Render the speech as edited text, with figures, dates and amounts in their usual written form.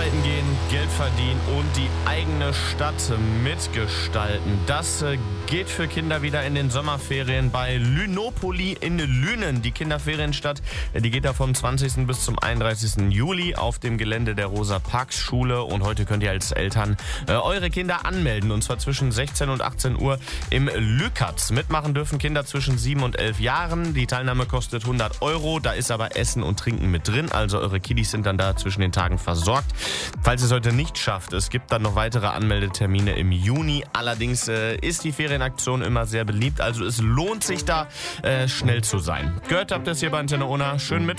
Arbeiten gehen, Geld verdienen und die eigene Stadt mitgestalten. Das geht für Kinder wieder in den Sommerferien bei Lynopoli in Lünen. Die Kinderferienstadt, die geht da vom 20. bis zum 31. Juli auf dem Gelände der Rosa-Parks-Schule. Und heute könnt ihr als Eltern eure Kinder anmelden. Und zwar zwischen 16 und 18 Uhr im Lükatz. Mitmachen dürfen Kinder zwischen 7 und 11 Jahren. Die Teilnahme kostet 100 €. Da ist aber Essen und Trinken mit drin. Also eure Kiddies sind dann da zwischen den Tagen versorgt. Falls ihr es heute nicht schafft, es gibt dann noch weitere Anmeldetermine im Juni. Allerdings ist die Ferienaktion immer sehr beliebt. Also es lohnt sich da schnell zu sein. Gehört habt ihr es hier bei Antenne Unna. Schönen Mittwoch.